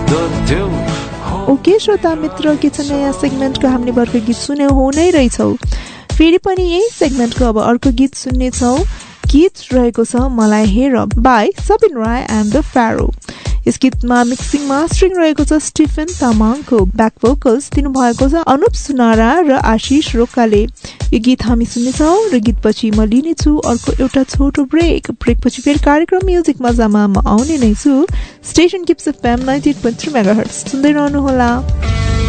Okay श्रोता मित्र, के छ नयाँ सेगमेन्टको हामीले भर्खर गीत सुने हो नै रहेछौ। फेरि पनि यही सेगमेन्टको अब अर्को गीत सुन्नेछौ। गीत रहेको छ मलाई हेर by Sabin Rai and the फ्यारो। यस गीतमा मिक्सिङ मास्टरिङ रहेको छ स्टिफन तामाङको। ब्याक भोकल्स दिनुभएको छ अनुप सुनारा र आशिष रोकाले। यो गीत हामी सुन्नेछौँ र गीतपछि म लिनेछु अर्को एउटा छोटो ब्रेक। ब्रेकपछि फेरि कार्यक्रम म्युजिक मजामा म आउने नै छु। स्टेसन किप्स एफएम 98.3 मेगाहर्ट्ज सुन्दै रहनुहोला।